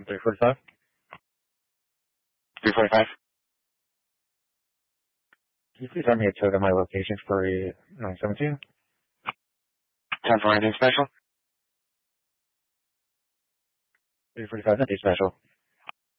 345? 345. Can you please send me a tow to my location for 917? 10 for anything special? 345, nothing special.